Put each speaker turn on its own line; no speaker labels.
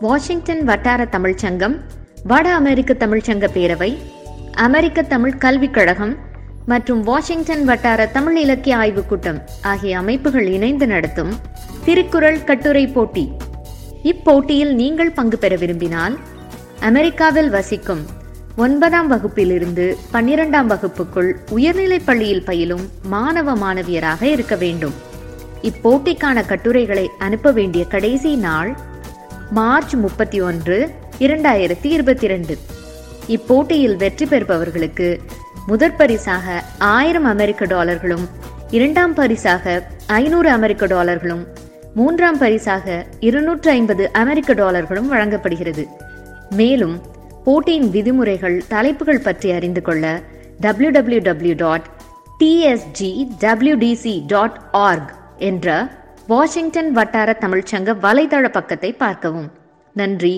Washington வட்டார தமிழ்ச்சங்கம், வட அமெரிக்க தமிழ்ச்சங்க பேரவை, அமெரிக்க தமிழ் கல்விக் கழகம் மற்றும் வாஷிங்டன் வட்டார தமிழ் இலக்கிய ஆய்வுக் கூட்டம் ஆகிய அமைப்புகள் இணைந்து நடத்தும் திருக்குறள் கட்டுரை போட்டி. இப்போட்டியில் நீங்கள் பங்கு பெற விரும்பினால் அமெரிக்காவில் வசிக்கும் 9ஆம் வகுப்பிலிருந்து 12ஆம் வகுப்புக்குள் உயர்நிலைப் பள்ளியில் பயிலும் மாணவ மாணவியராக இருக்க வேண்டும். இப்போட்டிக்கான கட்டுரைகளை அனுப்ப வேண்டிய கடைசி நாள் மார்ச் 31, 2022. இப்போட்டியில் வெற்றி பெறுபவர்களுக்கு முதற் பரிசாக $1000 இரண்டாம் பரிசாக $500 மூன்றாம் பரிசாக $250 வழங்கப்படுகிறது. மேலும் போட்டியின் விதிமுறைகள், தலைப்புகள் பற்றி அறிந்து கொள்ள www.tsgwdc.org என்ற வாஷிங்டன் வட்டார தமிழ்ச்சங்க வலைதள பக்கத்தை பார்க்கவும். நன்றி.